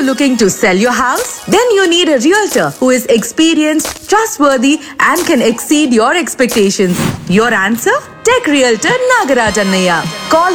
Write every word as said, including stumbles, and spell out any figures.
you looking to sell your house? Then you need a realtor who is experienced, trustworthy, and can exceed your expectations. Your answer? Tech Realtor Nagaraj Annaiya. Call